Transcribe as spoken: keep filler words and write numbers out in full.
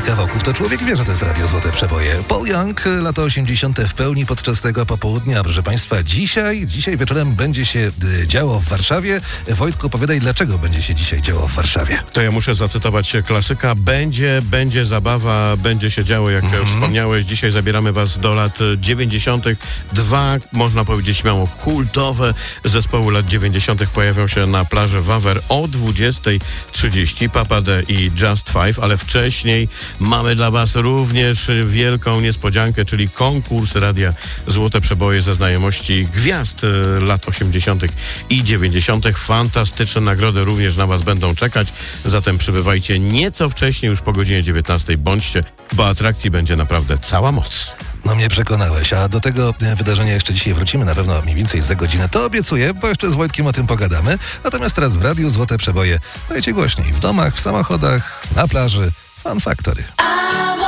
kawałków, to człowiek wie, że to jest Radio Złote Przeboje. Paul Young, lata osiemdziesiąte w pełni podczas tego popołudnia. Proszę Państwa, dzisiaj, dzisiaj wieczorem będzie się y, działo w Warszawie. Wojtku, opowiadaj, dlaczego będzie się dzisiaj działo w Warszawie. To ja muszę zacytować klasyka. Będzie, będzie zabawa, będzie się działo, jak mm-hmm. wspomniałeś. Dzisiaj zabieramy was do lat dziewięćdziesiątych. Dwa, można powiedzieć śmiało, kultowe zespoły lat dziewięćdziesiątych pojawią się na plaży Wawer o dwudziestej trzydzieści. Papa D i Just Five, ale wcześniej mamy dla was również wielką niespodziankę, czyli konkurs Radia Złote Przeboje ze znajomości gwiazd lat osiemdziesiątych i dziewięćdziesiątych. Fantastyczne nagrody również na was będą czekać, zatem przybywajcie nieco wcześniej, już po godzinie dziewiętnastej bądźcie, bo atrakcji będzie naprawdę cała moc. No mnie przekonałeś, a do tego wydarzenia jeszcze dzisiaj wrócimy na pewno mniej więcej za godzinę. To obiecuję, bo jeszcze z Wojtkiem o tym pogadamy. Natomiast teraz w Radiu Złote Przeboje dajcie głośniej. W domach, w samochodach, na plaży. Fun Factory.